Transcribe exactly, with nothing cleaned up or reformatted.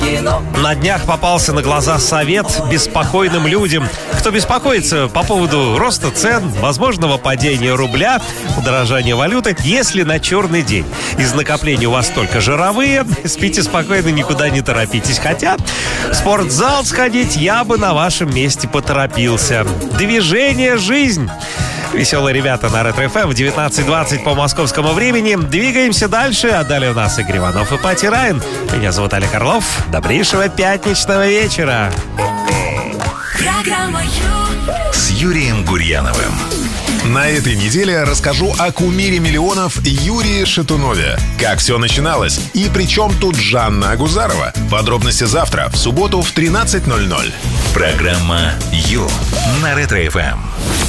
кино. На днях попался на глаза совет беспокойным людям. Кто беспокоится по поводу роста цен, возможного падения рубля, удорожания валюты, если на черный день из накопления у вас только жировые, спите спокойно, никуда не торопитесь. Хотя в спортзал сходить я бы на вашем месте поторопился. Движение — жизнь. Веселые ребята на Ретро-эф эм в девятнадцать двадцать по московскому времени. Двигаемся дальше, а далее у нас Игорь Иванов и Пати Райан. Меня зовут Олег Орлов. Добрейшего пятничного вечера. Программа с Юрием Гурьяновым. На этой неделе расскажу о кумире миллионов Юрии Шатунове. Как все начиналось и при чем тут Жанна Агузарова. Подробности завтра, в субботу в тринадцать ноль ноль. Программа «Ю» на Ретро-эф эм.